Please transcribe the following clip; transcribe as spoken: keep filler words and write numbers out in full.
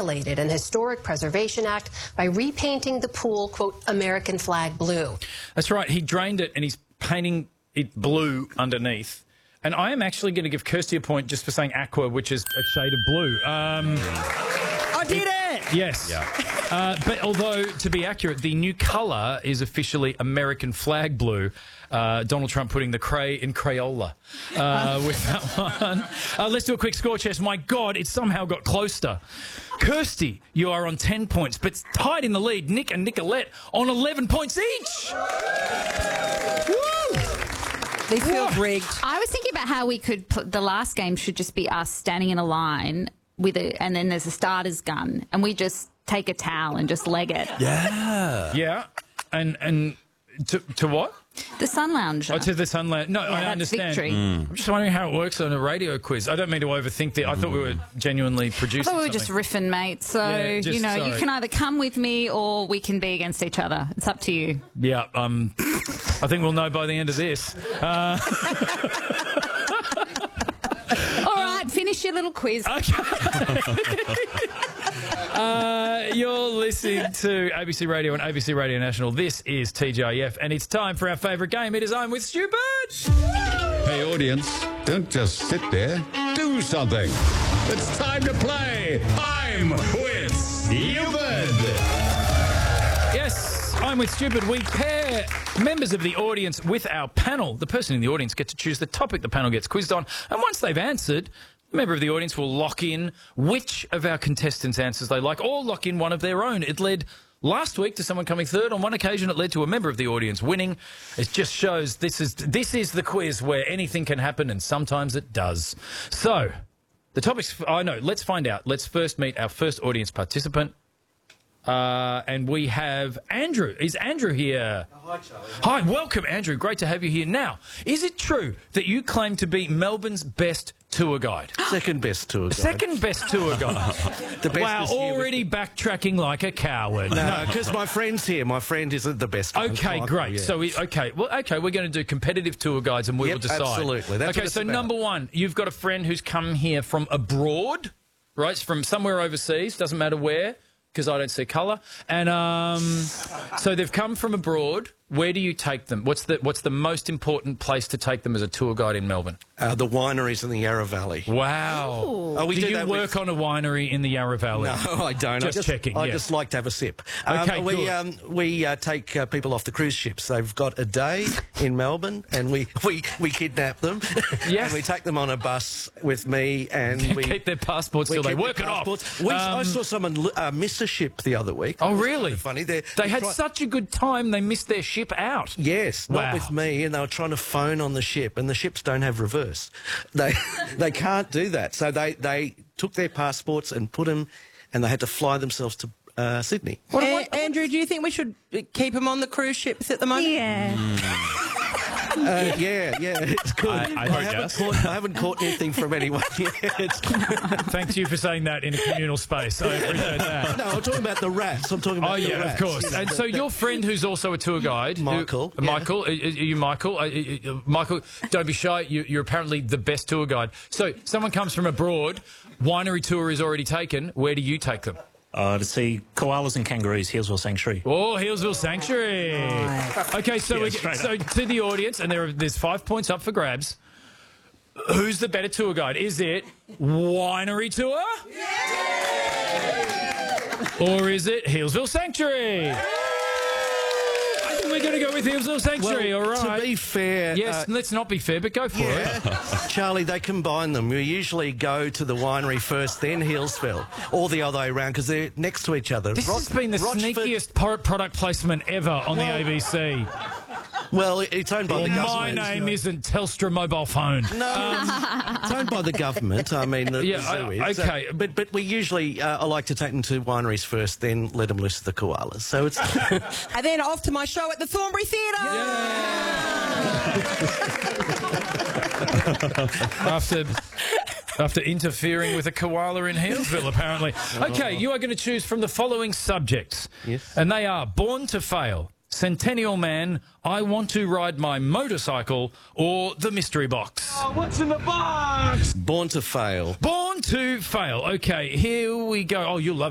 violated an historic preservation act by repainting the pool, quote, American flag blue. That's right. He drained it and he's painting it blue underneath. And I am actually going to give Kirsty a point just for saying aqua, which is a shade of blue. Um, I did it! Yes. Yeah. Uh, but although, to be accurate, the new colour is officially American flag blue. Uh, Donald Trump putting the cray in Crayola uh, with that one. Uh, let's do a quick score chest. My God, it somehow got closer. Kirsty, you are on ten points, but tied in the lead. Nick and Nicolette on eleven points each. Woo! They feel rigged. I was thinking about how we could put the last game should just be us standing in a line with a, and then there's a starter's gun, and we just take a towel and just leg it. Yeah. Yeah. And and to to what? The Sun Lounge. Oh, to the Sun Lounge. No, yeah, I that's understand. Victory. Mm. I'm just wondering how it works on a radio quiz. I don't mean to overthink the. I thought we were genuinely producing. I thought we were something. just riffing, mate. So Yeah, just- you know, sorry. you can either come with me or we can be against each other. It's up to you. Yeah. Um. I think we'll know by the end of this. Uh, All right, finish your little quiz. Okay. uh, you're listening to A B C Radio and A B C Radio National. This is T J F, and it's time for our favourite game. It is I'm with Stupid. Hey, audience, don't just sit there. Do something. It's time to play I'm with Stupid. Yes, I'm with Stupid. We pair members of the audience with our panel. The person in the audience gets to choose the topic the panel gets quizzed on, and once they've answered, a member of the audience will lock in which of our contestants' answers they like, or lock in one of their own. It led last week to someone coming third. On one occasion, it led to a member of the audience winning. It just shows this is this is the quiz where anything can happen, and sometimes it does. So, the topics... I know, let's find out. Let's first meet our first audience participant. Uh, and we have Andrew. Is Andrew here? Oh, hi, Charlie. Hi, welcome, Andrew. Great to have you here. Now, is it true that you claim to be Melbourne's best tour guide? Second best tour guide. Second best tour guide. The best wow, is here with- already backtracking like a coward. No, because my friend's here. My friend isn't the best one. Okay, Michael, great. yeah. So, we, okay, well, okay, we're going to do competitive tour guides, and we Yep, will decide. absolutely. That's okay, what it's so about. number one, you've got a friend who's come here from abroad, right? It's from somewhere overseas, doesn't matter where, because I don't see colour. And um, so they've come from abroad. Where do you take them? What's the what's the most important place to take them as a tour guide in Melbourne? Uh, the wineries in the Yarra Valley. Wow. Oh, we do do you that work with- on a winery in the Yarra Valley? No, I don't. Just I just, checking, I yeah. just like to have a sip. Okay, um, we good. um, we uh, take uh, people off the cruise ships. They've got a day in Melbourne, and we we, we kidnap them. Yes. And we take them on a bus with me, and we Keep their passports we till they keep their work it off. passports. We, I Um, saw someone uh, miss a ship the other week. Oh, It was really? kinda Funny. They're, They they're had try- such a good time, they missed their ship out. Yes, Wow. not with me, and they were trying to phone on the ship, and the ships don't have reverse. They they can't do that, so they they took their passports and put them, and they had to fly themselves to uh, Sydney. A- Andrew, do you think we should keep them on the cruise ships at the moment? Yeah. Uh, yeah, yeah, it's good. I- I heard haven't yes. caught, I haven't caught anything from anyone yet. Thanks you for saying that in a communal space. I appreciate that. No, I'm talking about the rats. I'm talking about Oh, the yeah, rats. of course. You know, And the- so the- your friend who's also a tour guide... who- Michael, uh, yeah. Michael, are, are you Michael? Uh, uh, uh, Michael, don't be shy. You, you're apparently the best tour guide. So someone comes from abroad, winery tour is already taken. Where do you take them? Uh, to see koalas and kangaroos, Hillsville Sanctuary. Oh, Hillsville Sanctuary. Okay, so Yeah, we straight so to the audience, and there are, there's five points up for grabs. Who's the better tour guide? Is it winery tour? Or is it Hillsville Sanctuary? I think we're going to go with Hillsville Sanctuary, Well, all right. To be fair, yes, uh, let's not be fair, but go for yeah, it. Charlie, they combine them. We usually go to the winery first, then Hillsville, or the other way around, because they're next to each other. This Ro- has been the Rochford- sneakiest pro- product placement ever on Well, the A B C. Well, it's owned by Well, the my government. name isn't Telstra Mobile Phone. No, it's owned by the government. I mean, the, Yeah, the zoo I- is. okay. Uh, but but we usually, uh, I like to take them to wineries first, then let them loose the koalas. So it's And then off to my show at the Thornbury Theatre. after after interfering with a koala in Hillsville, apparently. Okay, you are going to choose from the following subjects. Yes. And they are Born to Fail, Centennial Man, I Want to Ride My Motorcycle, or The Mystery Box. born to fail. Born to Fail. Okay, here we go. Oh, you'll love